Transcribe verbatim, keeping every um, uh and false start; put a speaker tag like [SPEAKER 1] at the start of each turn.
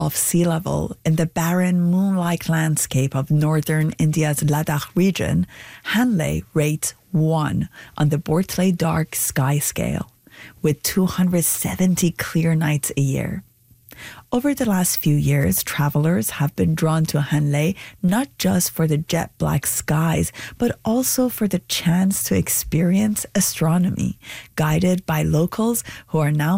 [SPEAKER 1] of sea level in the barren moon-like landscape of northern India's Ladakh region, Hanle rates one on the Bortley Dark Sky Scale, with two hundred seventy clear nights a year. Over the last few years, travelers have been drawn to Hanle not just for the jet black skies, but also for the chance to experience astronomy, guided by locals who are now